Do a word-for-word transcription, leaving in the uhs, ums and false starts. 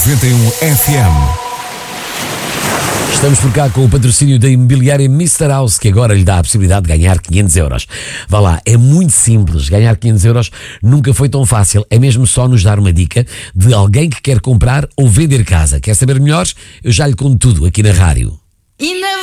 noventa e um F M. Estamos por cá com o patrocínio da imobiliária mister House, que agora lhe dá a possibilidade de ganhar quinhentos euros. Vá lá, é muito simples. Ganhar quinhentos euros nunca foi tão fácil. É mesmo só nos dar uma dica de alguém que quer comprar ou vender casa. Quer saber melhor? Eu já lhe conto tudo aqui na rádio. E na